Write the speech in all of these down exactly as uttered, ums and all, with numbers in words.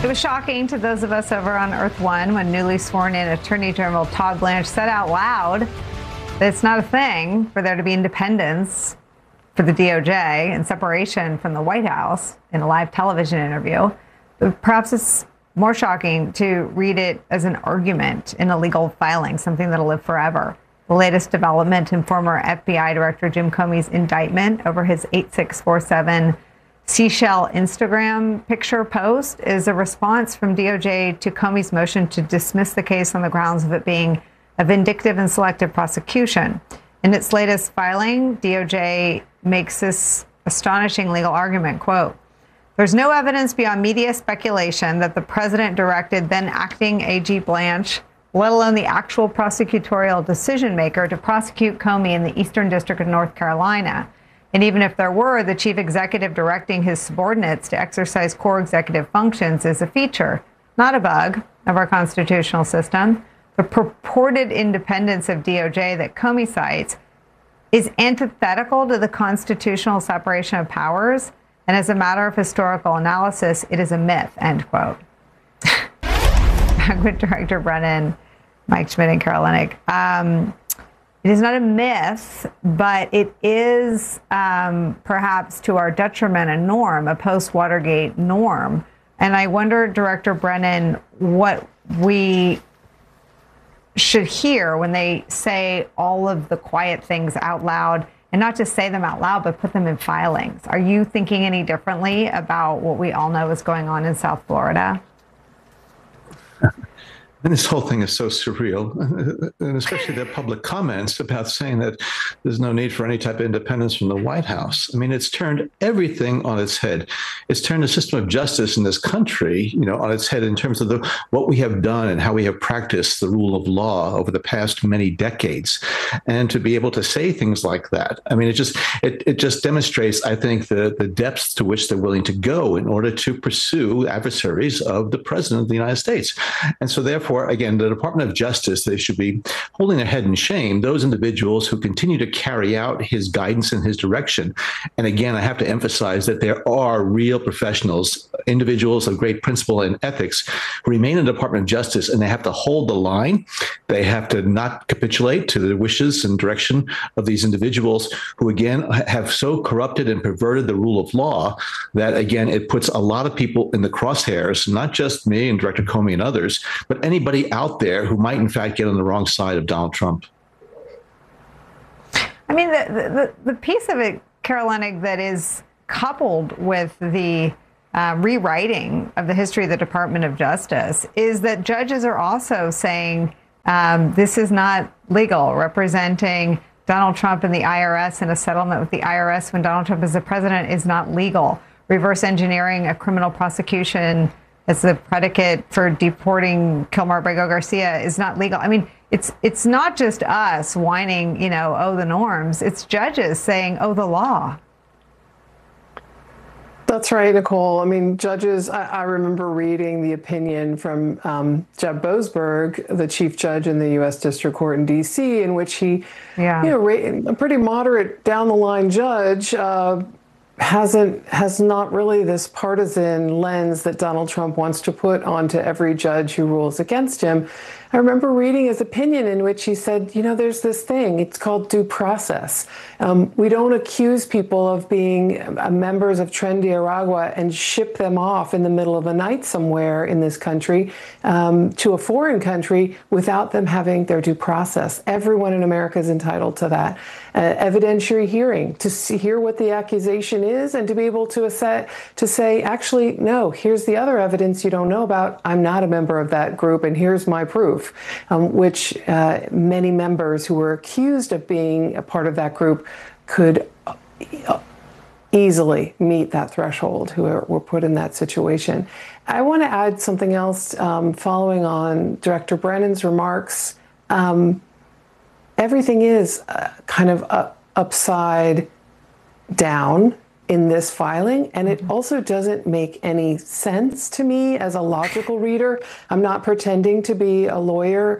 It was shocking to those of us over on Earth One when newly sworn in Attorney General Todd Blanche said out loud that it's not a thing for there to be independence for the D O J and separation from the White House in a live television interview. But perhaps it's more shocking to read it as an argument in a legal filing, something that'll live forever. The latest development in former F B I Director Jim Comey's indictment over his eight six four seven seashell Instagram picture post is a response from D O J to Comey's motion to dismiss the case on the grounds of it being a vindictive and selective prosecution. In its latest filing, D O J makes this astonishing legal argument, quote, "There's no evidence beyond media speculation that the president directed then acting A G Blanche, let alone the actual prosecutorial decision maker, to prosecute Comey in the Eastern District of North Carolina. And even if there were, the chief executive directing his subordinates to exercise core executive functions is a feature, not a bug, of our constitutional system. The purported independence of D O J that Comey cites is antithetical to the constitutional separation of powers, and as a matter of historical analysis, it is a myth," end quote. Back with Director Brennan, Mike Schmidt, and Carol Leonnig. Um, It is not a myth, but it is um, perhaps to our detriment a norm, a post-Watergate norm. And I wonder, Director Brennan, what we should hear when they say all of the quiet things out loud, and not just say them out loud, but put them in filings. Are you thinking any differently about what we all know is going on in South Florida? And this whole thing is so surreal, and especially their public comments about saying that there's no need for any type of independence from the White House. I mean, it's turned everything on its head. It's turned the system of justice in this country, you know, on its head in terms of the, what we have done and how we have practiced the rule of law over the past many decades. And to be able to say things like that, I mean, it just it, it just demonstrates, I think, the, the depths to which they're willing to go in order to pursue adversaries of the president of the United States. And so therefore, again, the Department of Justice, they should be holding their head in shame, those individuals who continue to carry out his guidance and his direction. And again, I have to emphasize that there are real professionals, individuals of great principle and ethics who remain in the Department of Justice, and they have to hold the line. They have to not capitulate to the wishes and direction of these individuals who, again, have so corrupted and perverted the rule of law that, again, it puts a lot of people in the crosshairs, not just me and Director Comey and others, but anybody out there who might, in fact, get on the wrong side of Donald Trump. I mean, the, the, the piece of it, Carol Leonnig, that is coupled with the uh, rewriting of the history of the Department of Justice is that judges are also saying um, this is not legal. Representing Donald Trump and the I R S in a settlement with the I R S when Donald Trump is the president is not legal. Reverse engineering a criminal prosecution as the predicate for deporting Kilmar Brego Garcia is not legal. I mean, it's it's not just us whining, you know, oh, the norms. It's judges saying, oh, the law. That's right, Nicole. I mean, judges, I, I remember reading the opinion from um, Jeb Boasberg, the chief judge in the U S District Court in D C, in which he, yeah. you know, a pretty moderate down the line judge, uh, hasn't has not really this partisan lens that Donald Trump wants to put onto every judge who rules against him. I remember reading his opinion in which he said, you know, there's this thing, it's called due process. Um, we don't accuse people of being uh, members of Tren de Aragua and ship them off in the middle of the night somewhere in this country um, to a foreign country without them having their due process. Everyone in America is entitled to that. Uh, evidentiary hearing, to see, hear what the accusation is and to be able to, assess, to say, actually, no, here's the other evidence you don't know about. I'm not a member of that group, and here's my proof. Um, which uh, many members who were accused of being a part of that group could uh, easily meet that threshold, who are, were put in that situation. I want to add something else um, following on Director Brennan's remarks. Um, everything is uh, kind of up, upside down in this filing, and it also doesn't make any sense to me as a logical reader. I'm not pretending to be a lawyer.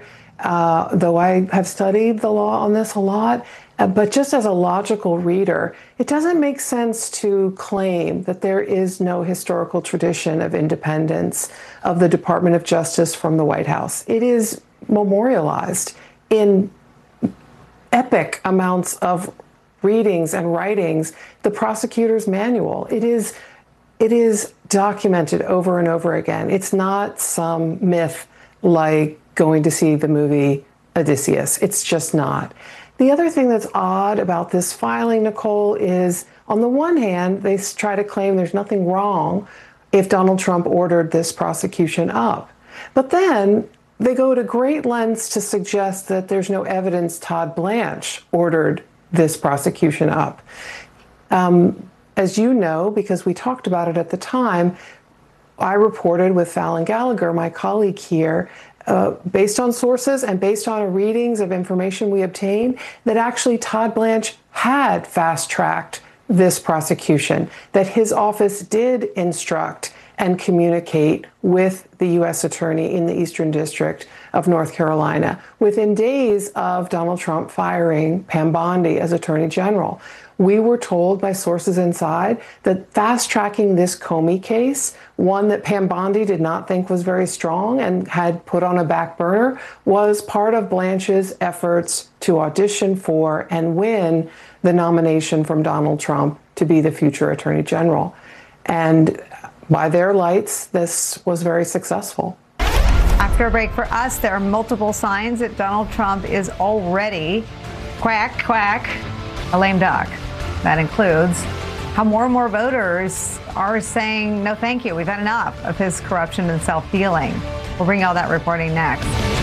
uh, though I have studied the law on this a lot. Uh, but just as a logical reader, it doesn't make sense to claim that there is no historical tradition of independence of the Department of Justice from the White House. It is memorialized in epic amounts of readings and writings, the prosecutor's manual. It is, it is documented over and over again. It's not some myth like going to see the movie Odysseus. It's just not. The other thing that's odd about this filing, Nicole, is on the one hand, they try to claim there's nothing wrong if Donald Trump ordered this prosecution up. But then they go to great lengths to suggest that there's no evidence Todd Blanche ordered this prosecution up. Um, as you know, because we talked about it at the time, I reported with Fallon Gallagher, my colleague here, Uh, based on sources and based on readings of information we obtained, that actually Todd Blanche had fast-tracked this prosecution, that his office did instruct and communicate with the U S attorney in the Eastern District of North Carolina within days of Donald Trump firing Pam Bondi as Attorney General. We were told by sources inside that fast-tracking this Comey case, one that Pam Bondi did not think was very strong and had put on a back burner, was part of Blanche's efforts to audition for and win the nomination from Donald Trump to be the future Attorney General. And by their lights, this was very successful. After a break for us, there are multiple signs that Donald Trump is already, quack, quack, a lame duck. That includes how more and more voters are saying, no, thank you. We've had enough of his corruption and self-dealing. We'll bring all that reporting next.